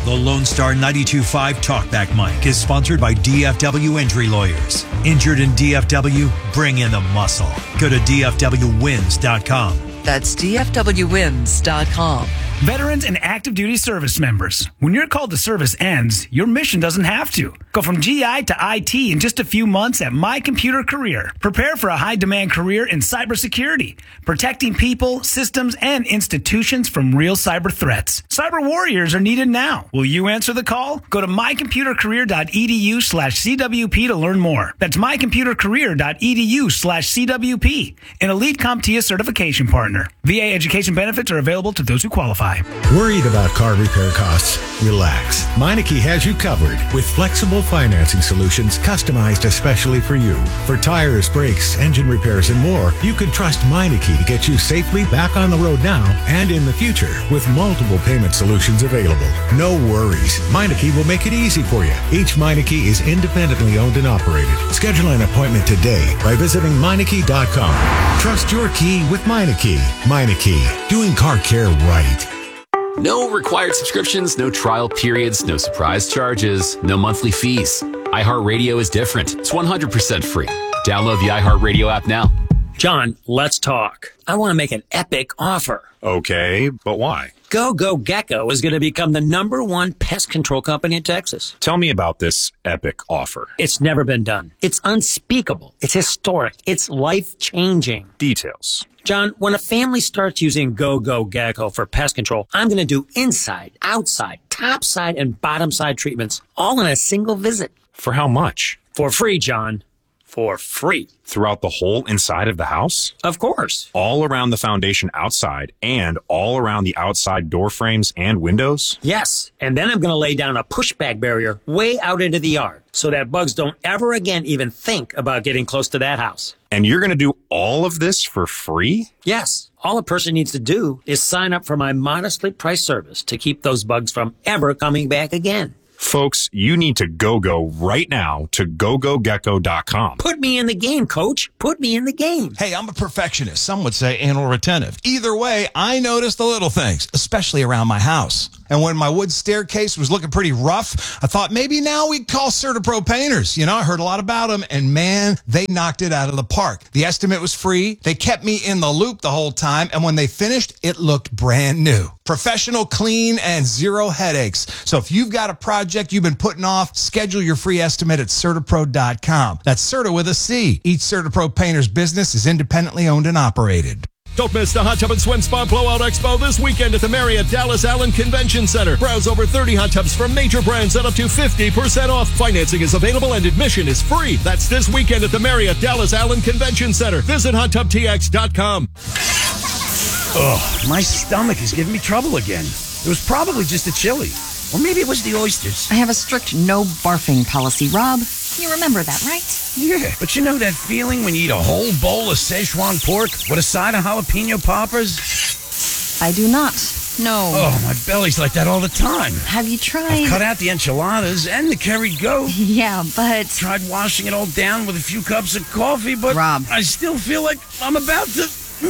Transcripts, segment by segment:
The Lone Star 92.5 Talkback Mic is sponsored by DFW Injury Lawyers. Injured in DFW? Bring in the muscle. Go to DFWWins.com. That's DFWWins.com. Veterans and active duty service members. When your call to service ends, your mission doesn't have to. Go from GI to IT in just a few months at My Computer Career. Prepare for a high-demand career in cybersecurity, protecting people, systems, and institutions from real cyber threats. Cyber warriors are needed now. Will you answer the call? Go to mycomputercareer.edu/CWP to learn more. That's mycomputercareer.edu/CWP, an Elite CompTIA certification partner. VA education benefits are available to those who qualify. Worried about car repair costs? Relax. Meineke has you covered with flexible financing solutions customized especially for you. For tires, brakes, engine repairs, and more, you can trust Meineke to get you safely back on the road now and in the future with multiple payment solutions available. No worries. Meineke will make it easy for you. Each Meineke is independently owned and operated. Schedule an appointment today by visiting Meineke.com. Trust your key with Meineke. Meineke, doing car care right. No required subscriptions, no trial periods, no surprise charges, no monthly fees. iHeartRadio is different. It's 100% free. Download the iHeartRadio app now. John, let's talk. I want to make an epic offer. Okay, but why? Go Gecko is going to become the #1 pest control company in Texas. Tell me about this epic offer. It's never been done. It's unspeakable. It's historic. It's life-changing. Details. John, when a family starts using Go Gecko for pest control, I'm going to do inside, outside, top side, and bottom side treatments all in a single visit. For how much? For free, John. For free. Throughout the whole inside of the house? Of course. All around the foundation outside and all around the outside door frames and windows? Yes. And then I'm going to lay down a pushback barrier way out into the yard so that bugs don't ever again even think about getting close to that house. And you're going to do all of this for free? Yes. All a person needs to do is sign up for my modestly priced service to keep those bugs from ever coming back again. Folks, you need to go right now to gogogecko.com. Put me in the game, coach. Put me in the game. Hey, I'm a perfectionist. Some would say anal retentive. Either way, I notice the little things, especially around my house. And when my wood staircase was looking pretty rough, I thought maybe now we'd call CertaPro Painters. You know, I heard a lot about them, and man, they knocked it out of the park. The estimate was free. They kept me in the loop the whole time, and when they finished, it looked brand new. Professional, clean, and zero headaches. So if you've got a project you've been putting off, schedule your free estimate at CertaPro.com. That's Certa with a C. Each CertaPro Painter's business is independently owned and operated. Don't miss the Hot Tub and Swim Spa Blowout Expo this weekend at the Marriott Dallas Allen Convention Center. Browse over 30 hot tubs from major brands at up to 50% off. Financing is available and admission is free. That's this weekend at the Marriott Dallas Allen Convention Center. Visit HotTubTX.com. Ugh, my stomach is giving me trouble again. It was probably just the chili. Or maybe it was the oysters. I have a strict no barfing policy, Rob. You remember that, right? Yeah, but you know that feeling when you eat a whole bowl of Szechuan pork with a side of jalapeno poppers? I do not. No. Oh, my belly's like that all the time. Have you tried? I've cut out the enchiladas and the curried goat. Yeah, but... Tried washing it all down with a few cups of coffee, but Rob, I still feel like I'm about to...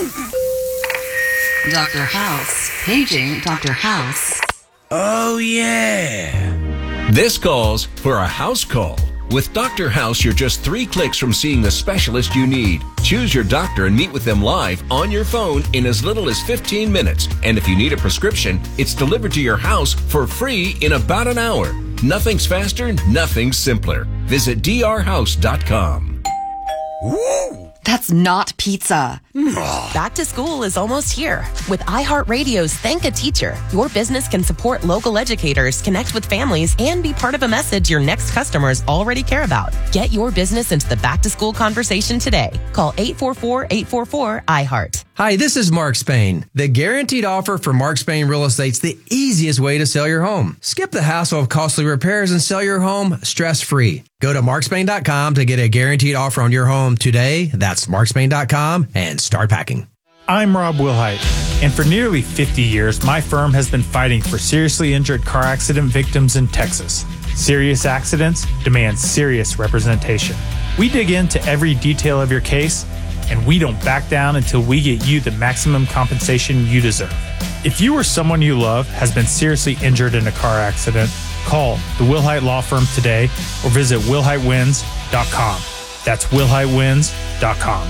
Dr. House. Paging Dr. House. Oh, yeah. This calls for a house call. With Dr. House, you're just 3 clicks from seeing the specialist you need. Choose your doctor and meet with them live on your phone in as little as 15 minutes. And if you need a prescription, it's delivered to your house for free in about an hour. Nothing's faster, nothing's simpler. Visit drhouse.com. Woo! That's not pizza. Back to school is almost here. With iHeartRadio's Thank a Teacher, your business can support local educators, connect with families, and be part of a message your next customers already care about. Get your business into the back-to-school conversation today. Call 844-844-iHeart. Hi, this is Mark Spain. The guaranteed offer for Mark Spain Real Estate's the easiest way to sell your home. Skip the hassle of costly repairs and sell your home stress-free. Go to markspain.com to get a guaranteed offer on your home today. That's markspain.com and start packing. I'm Rob Wilhite, and for nearly 50 years, my firm has been fighting for seriously injured car accident victims in Texas. Serious accidents demand serious representation. We dig into every detail of your case, and we don't back down until we get you the maximum compensation you deserve. If you or someone you love has been seriously injured in a car accident, call the Wilhite Law Firm today or visit wilhitewins.com. That's wilhitewins.com.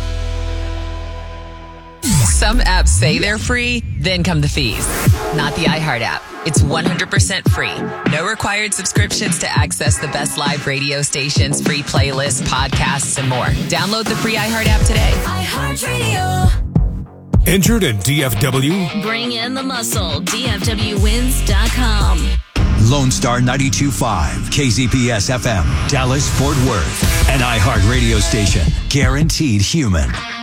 Some apps say they're free, then come the fees. Not the iHeart app. It's 100% free. No required subscriptions to access the best live radio stations, free playlists, podcasts, and more. Download the free iHeart app today. iHeartRadio. Injured in DFW? Bring in the muscle. DFWWins.com. Lone Star 92.5, KZPS FM, Dallas, Fort Worth, an iHeart radio station. Guaranteed human.